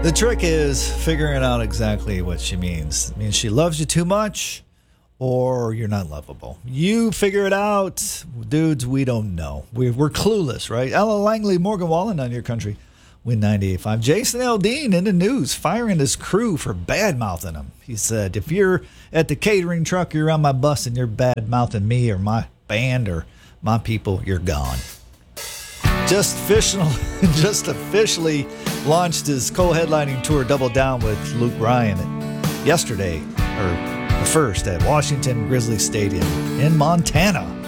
The trick is figuring out exactly what she means. It means she loves you too much or you're not lovable. You figure it out. Dudes, we don't know. We're clueless, right? Ella Langley, Morgan Wallen on your country. Win 98.5. Jason Aldean in the news, firing his crew for bad-mouthing him. He said, if you're at the catering truck, you're on my bus and you're bad-mouthing me or my band or my people, you're gone. Just officially launched his co-headlining tour Double Down with Luke Bryan yesterday, or the first, at Washington Grizzly Stadium in Montana.